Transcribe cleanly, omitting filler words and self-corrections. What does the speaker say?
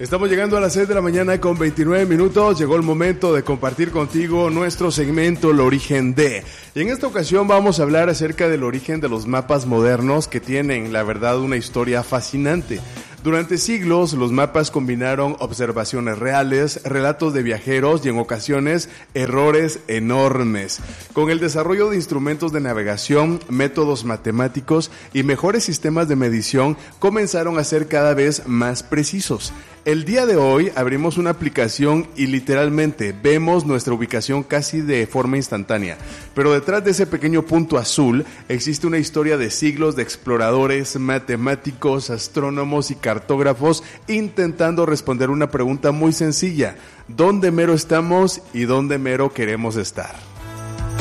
Estamos llegando a las 6 de la mañana con 29 minutos. Llegó el momento de compartir contigo nuestro segmento El Origen de. Y en esta ocasión vamos a hablar acerca del origen de los mapas modernos que tienen, la verdad, una historia fascinante. Durante siglos, los mapas combinaron observaciones reales, relatos de viajeros y en ocasiones errores enormes. Con el desarrollo de instrumentos de navegación, métodos matemáticos y mejores sistemas de medición, comenzaron a ser cada vez más precisos. El día de hoy abrimos una aplicación y literalmente vemos nuestra ubicación casi de forma instantánea. Pero detrás de ese pequeño punto azul existe una historia de siglos de exploradores, matemáticos, astrónomos y cartógrafos intentando responder una pregunta muy sencilla: ¿dónde mero estamos y dónde mero queremos estar?